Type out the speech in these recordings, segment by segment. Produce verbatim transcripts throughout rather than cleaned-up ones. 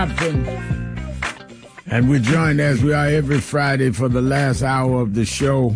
And we're joined as we are every Friday for the last hour of the show.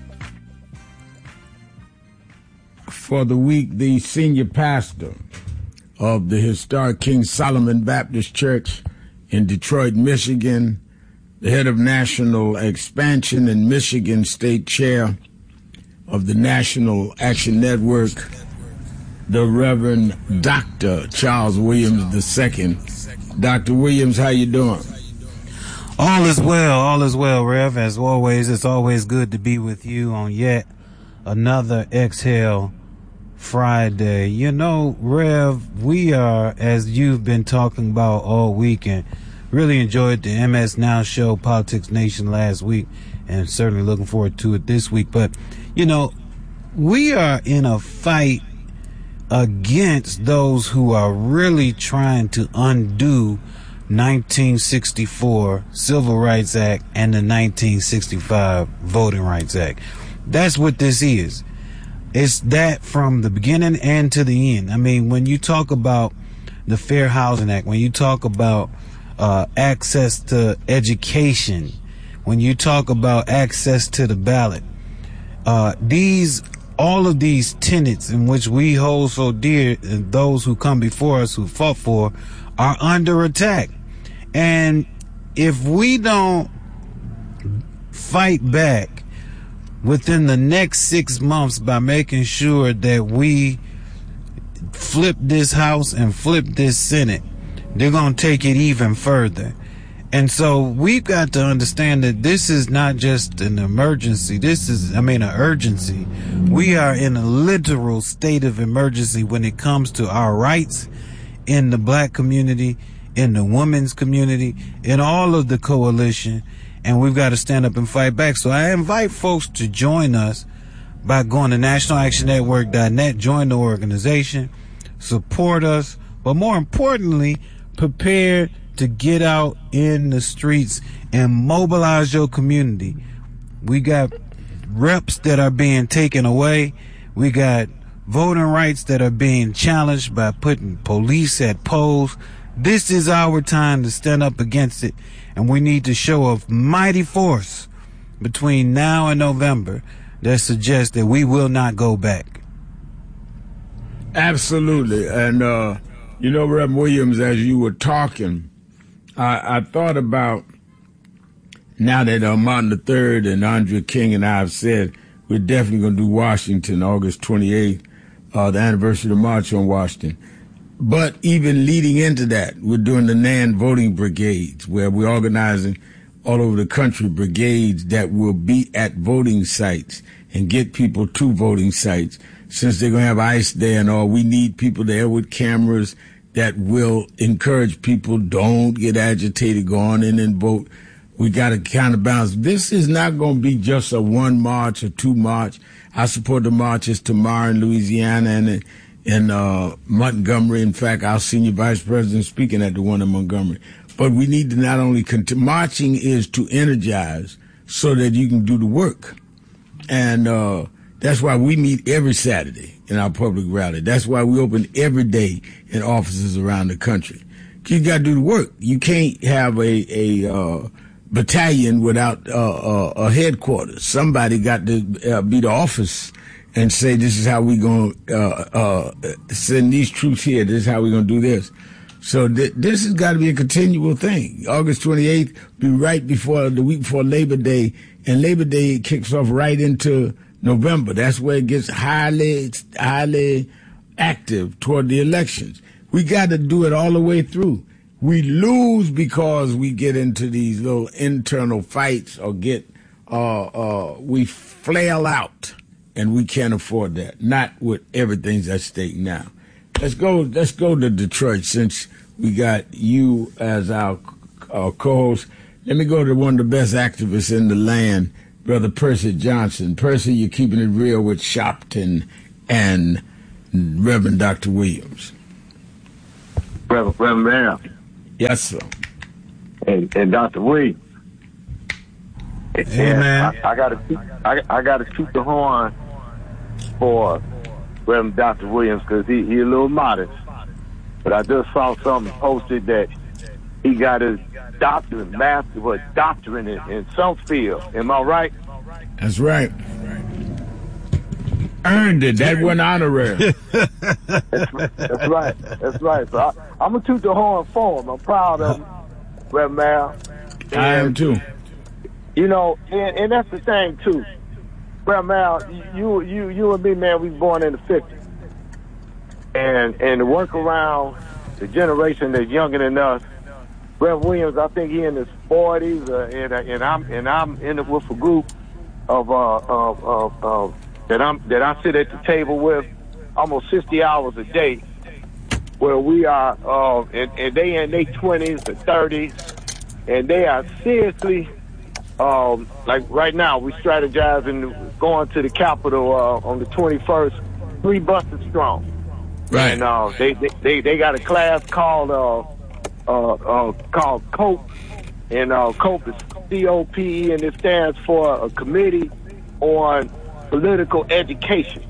For the week, the senior pastor of the historic King Solomon Baptist Church in Detroit, Michigan, the head of national expansion and Michigan State Chair of the National Action Network, the Reverend Doctor Charles Williams the Second. Doctor Williams, how you doing? All is well, all is well, Rev. As always, it's always good to be with you on yet another Exhale Friday. You know, Rev, we are, as you've been talking about all weekend, really enjoyed the M S Now show, Politics Nation, last week, and certainly looking forward to it this week. But, you know, we are in a fight against those who are really trying to undo nineteen sixty-four Civil Rights Act and the nineteen sixty-five Voting Rights Act. That's what this is. It's that from the beginning and to the end. I mean, when you talk about the Fair Housing Act, when you talk about uh, access to education, when you talk about access to the ballot, uh, these all of these tenets in which we hold so dear, and those who come before us who fought for, are under attack. And if we don't fight back within the next six months by making sure that we flip this House and flip this Senate, they're going to take it even further. And so we've got to understand that this is not just an emergency. This is, I mean, an urgency. We are in a literal state of emergency when it comes to our rights in the black community, in the women's community, in all of the coalition. And we've got to stand up and fight back. So I invite folks to join us by going to national action network dot net, join the organization, support us, but more importantly, prepare to get out in the streets and mobilize your community. We got reps that are being taken away. We got voting rights that are being challenged by putting police at polls. This is our time to stand up against it, and we need to show a mighty force between now and November that suggests that we will not go back. Absolutely. And, uh, you know, Reverend Williams, as you were talking, I, I thought about, now that uh, Martin the Third and Andrea King and I have said we're definitely going to do Washington August twenty-eighth, uh, the anniversary of the March on Washington. But even leading into that, we're doing the NAN voting brigades, where we're organizing all over the country brigades that will be at voting sites and get people to voting sites. Since they're going to have ICE there and all, we need people there with cameras that will encourage people, don't get agitated, go on in and vote. We got to kind of balance. This is not going to be just a one march or two march. I support the marches tomorrow in Louisiana and in uh, Montgomery. In fact, our senior vice president speaking at the one in Montgomery. But we need to not only continue. Marching is to energize so that you can do the work. And uh, that's why we meet every Saturday in our public rally. That's why we open every day in offices around the country. You got to do the work. You can't have a, a uh, battalion without uh, uh, a headquarters. Somebody got to uh, be the office and say, this is how we're going to uh, uh, send these troops here. This is how we're going to do this. So th- this has got to be a continual thing. August twenty-eighth be right before, the week before Labor Day, and Labor Day kicks off right into November. That's where it gets highly, highly active toward the elections. We got to do it all the way through. We lose because we get into these little internal fights or get, uh, uh, we flail out, and we can't afford that. Not with everything's at stake now. Let's go, let's go to Detroit since we got you as our uh, co-host. Let me go to one of the best activists in the land, Brother Percy Johnson. Percy, you're keeping it real with Sharpton and Reverend Doctor Williams. Reverend, Reverend Brown. Yes, sir. And, and Doctor Williams. Hey, man. I, I gotta, I, I gotta shoot the horn for Reverend Doctor Williams because he, he a little modest. But I just saw something posted that He got his doctorate, master, what doctorate in, in some field. Am I right? That's right. Earned it. That wasn't honorary. that's, that's right. That's right. So I, I'm going to toot the horn for him. I'm proud of him, Reverend Mal. I am too. You know, and, and that's the thing, too. Reverend Mal, you, you, you and me, man, we was born in the fifties. And, and to work around the generation that's younger than us, Reverend Williams, I think he in his forties, uh, and, and I'm and I'm in it with a group of uh of, of, of that I'm that I sit at the table with almost sixty hours a day, where we are uh and, and they in their twenties or thirties, and they are seriously um like right now we strategizing going to the Capitol uh, on the twenty-first, three buses strong, right? And uh, they, they they they got a class called uh. Uh, uh, called COPE, and uh, COPE is C O P E, and it stands for a Committee on Political Education.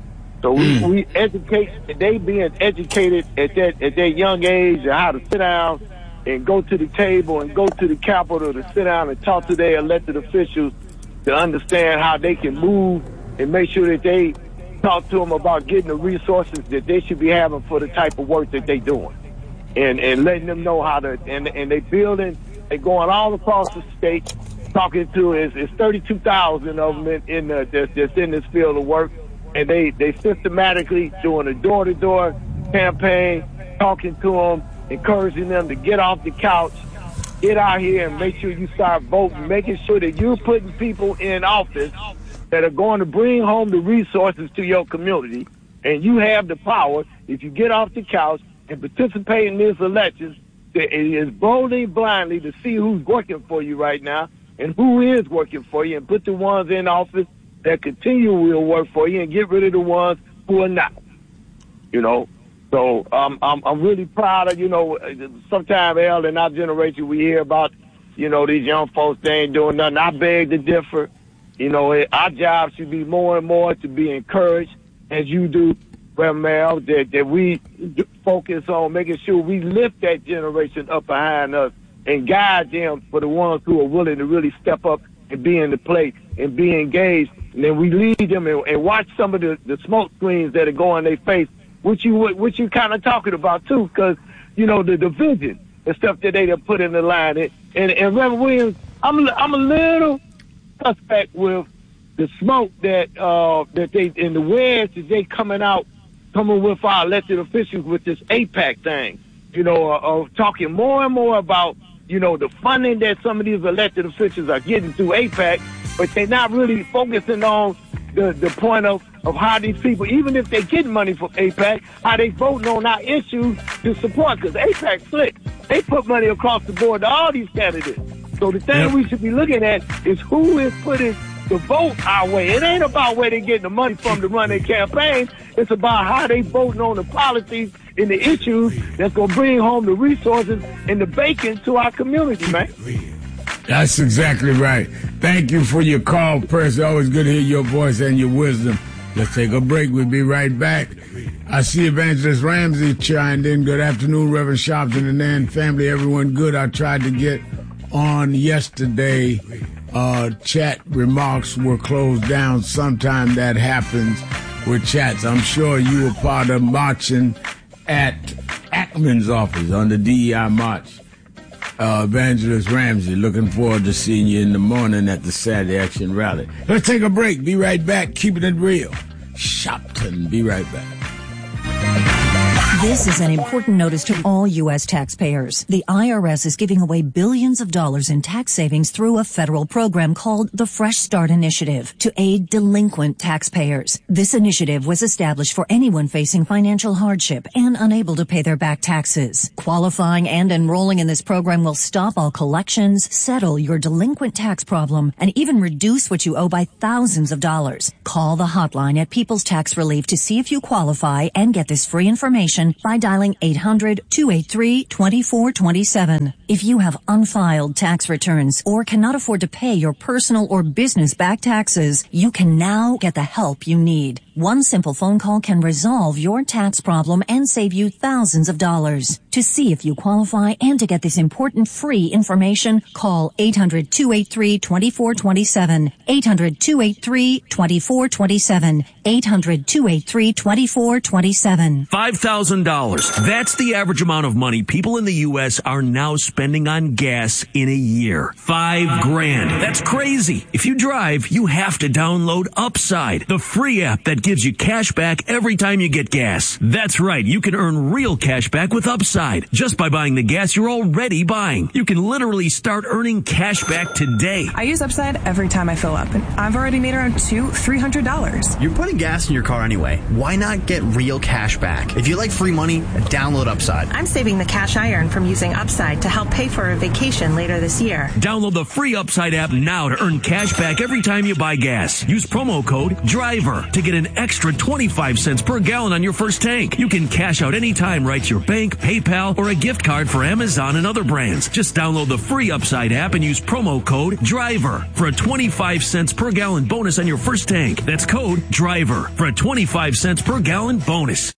So we, mm. we educate, they being educated at that at that young age and how to sit down and go to the table and go to the Capitol to sit down and talk to their elected officials to understand how they can move and make sure that they talk to them about getting the resources that they should be having for the type of work that they're doing. And, and letting them know how to, and, and they building, they going all across the state, talking to, it's, it's thirty-two thousand of them in, in the, that's, that's in this field of work. And they, they systematically doing a door-to-door campaign, talking to them, encouraging them to get off the couch, get out here and make sure you start voting, making sure that you're putting people in office that are going to bring home the resources to your community. And you have the power, if you get off the couch, and participate in these elections, it is boldly, blindly to see who's working for you right now and who is working for you, and put the ones in office that continue will work for you, and get rid of the ones who are not. You know, so um, I'm I'm really proud of, you know, sometimes, Al, in our generation we hear about, you know, these young folks, they ain't doing nothing. I beg to differ. You know, it, our job should be more and more to be encouraged, as you do, Mel, that, that we focus on making sure we lift that generation up behind us and guide them for the ones who are willing to really step up and be in the play and be engaged. And then we lead them and, and watch some of the, the smoke screens that are going in their face, which you which you kind of talking about too, because, you know, the division and stuff that they have put in the line. And, and, and Reverend Williams, I'm, I'm a little suspect with the smoke that uh, that they, and the wedge that they coming out coming with our elected officials with this AIPAC thing, you know, uh, uh, talking more and more about, you know, the funding that some of these elected officials are getting through AIPAC, but they're not really focusing on the, the point of, of how these people, even if they get money from AIPAC, how they voting on our issues to support, because AIPAC slick. They put money across the board to all these candidates. So the thing yep. we should be looking at is who is putting the vote our way. It ain't about where they getting the money from to run their campaign. It's about how they voting on the policies and the issues that's going to bring home the resources and the bacon to our community, man. That's exactly right. Thank you for your call, Percy. Always good to hear your voice and your wisdom. Let's take a break. We'll be right back. I see Evangelist Ramsey chimed in. Good afternoon, Reverend Sharpton and Nan family. Everyone good. I tried to get on yesterday. Uh, chat remarks were closed down. Sometime that happens with chats. I'm sure you were part of marching at Ackman's office on the D E I march. Uh, Evangelist Ramsey, looking forward to seeing you in the morning at the Saturday Action Rally. Let's take a break. Be right back. Keeping it real. Shopton. Be right back. This is an important notice to all U S taxpayers. The I R S is giving away billions of dollars in tax savings through a federal program called the Fresh Start Initiative to aid delinquent taxpayers. This initiative was established for anyone facing financial hardship and unable to pay their back taxes. Qualifying and enrolling in this program will stop all collections, settle your delinquent tax problem, and even reduce what you owe by thousands of dollars. Call the hotline at People's Tax Relief to see if you qualify and get this free information by dialing eight hundred, two eight three, two four two seven. If you have unfiled tax returns or cannot afford to pay your personal or business back taxes, you can now get the help you need. One simple phone call can resolve your tax problem and save you thousands of dollars. To see if you qualify and to get this important free information, call eight hundred, two eight three, two four two seven, eight hundred, two eight three, two four two seven, eight hundred, two eight three, two four two seven. five thousand dollars. That's the average amount of money people in the U S are now spending on gas in a year. Five grand. That's crazy. If you drive, you have to download Upside, the free app that gives you cash back every time you get gas. That's right. You can earn real cash back with Upside just by buying the gas you're already buying. You can literally start earning cash back today. I use Upside every time I fill up, and I've already made around two, three hundred dollars. You're putting gas in your car anyway. Why not get real cash back? If you like free money, download Upside. I'm saving the cash I earn from using Upside to help pay for a vacation later this year. Download the free Upside app now to earn cash back every time you buy gas. Use promo code DRIVER to get an extra twenty-five cents per gallon on your first tank. You can cash out anytime right to your bank, PayPal, or a gift card for Amazon and other brands. Just download the free Upside app and use promo code DRIVER for a twenty-five cents per gallon bonus on your first tank. That's code DRIVER for a twenty-five cents per gallon bonus.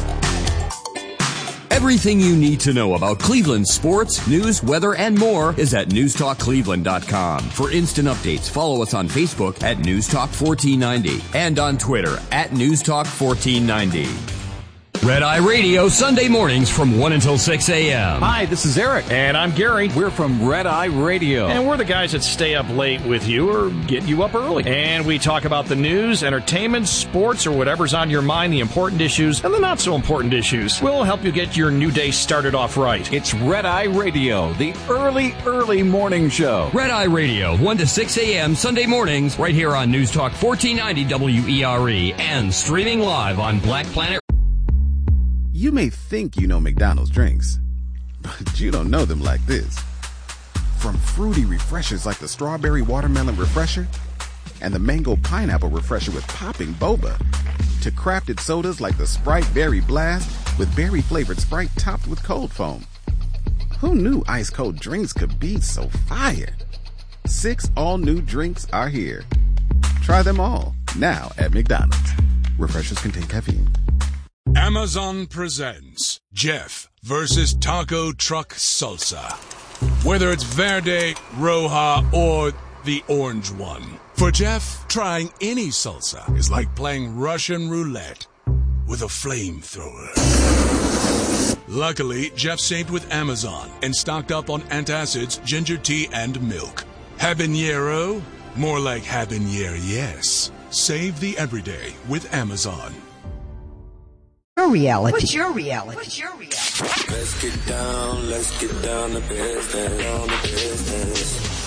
Everything you need to know about Cleveland sports, news, weather, and more is at news talk cleveland dot com. For instant updates, follow us on Facebook at news talk fourteen ninety and on Twitter at news talk fourteen ninety. Red Eye Radio, Sunday mornings from one until six a.m. Hi, this is Eric. And I'm Gary. We're from Red Eye Radio. And we're the guys that stay up late with you or get you up early. And we talk about the news, entertainment, sports, or whatever's on your mind, the important issues and the not so important issues. We'll help you get your new day started off right. It's Red Eye Radio, the early, early morning show. Red Eye Radio, one to six a.m. Sunday mornings, right here on News Talk fourteen ninety W E R E and streaming live on Black Planet. You may think you know McDonald's drinks, but you don't know them like this. From fruity refreshers like the Strawberry Watermelon Refresher and the Mango Pineapple Refresher with popping boba, to crafted sodas like the Sprite Berry Blast with berry-flavored Sprite topped with cold foam. Who knew ice-cold drinks could be so fire? Six all-new drinks are here. Try them all, now at McDonald's. Refreshers contain caffeine. Amazon presents Jeff versus Taco Truck Salsa. Whether it's Verde, Roja, or the orange one. For Jeff, trying any salsa is like playing Russian roulette with a flamethrower. Luckily, Jeff saved with Amazon and stocked up on antacids, ginger tea, and milk. Habanero? More like habanero, yes. Save the everyday with Amazon. Your reality. What's your reality? What's your reality? Let's get down, let's get down to business, down to business.